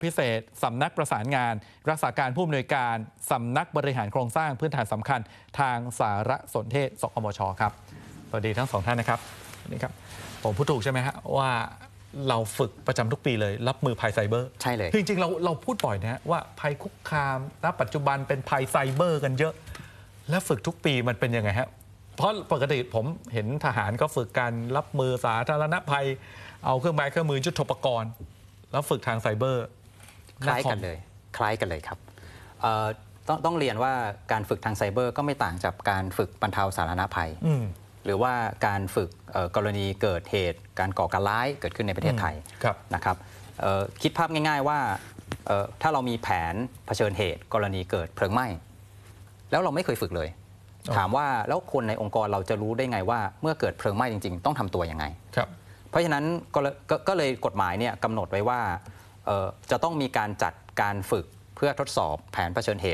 พิเศษสำนักประสานงานรักษาการผู้อำนวยการสำนักบริหารโครงสร้างพื้นฐานสำคัญทางสารสนเทศสกมชครับสวัสดีทั้งสองท่านนะครับนี่ครับผมพูดถูกใช่ไหมฮะว่าเราฝึกประจำทุกปีเลยรับมือภัยไซเบอร์ใช่เลยจริงๆเราพูดบ่อยนะว่าภัยคุกคามณปัจจุบันเป็นภัยไซเบอร์กันเยอะและฝึกทุกปีมันเป็นยังไงฮะเพราะปกติผมเห็นทหารก็ฝึกการรับมือสาธารณภัยเอาเครื่องไม้เครื่องมือยุทโธปกรณ์แล้วฝึกทางไซเบอร์คล้ายกันเลยครับต้องเรียนว่าการฝึกทางไซเบอร์ก็ไม่ต่างจากการฝึกบรรเทาสาธารณภัยหรือว่าการฝึกกรณีเกิดเหตุการก่อการร้ายเกิดขึ้นในประเทศไทยนะครับคิดภาพง่ายๆว่าถ้าเรามีแผนเผชิญเหตุกรณีเกิดเพลิงไหม้แล้วเราไม่เคยฝึกเลยถามว่าแล้วคนในองค์กรเราจะรู้ได้ไงว่าเมื่อเกิดเพลิงไหม้จริงๆต้องทำตัวยังไงเพราะฉะนั้นก็เลยกฎหมายเนี่ยกำหนดไว้ว่าจะต้องมีการจัดการฝึกเพื่อทดสอบแผนเผชิญเหตุ